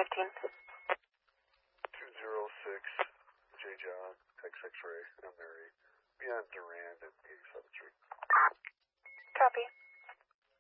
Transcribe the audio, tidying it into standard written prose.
206 J. John, X-Ray, I'm Mary. Beyond Durand at 86.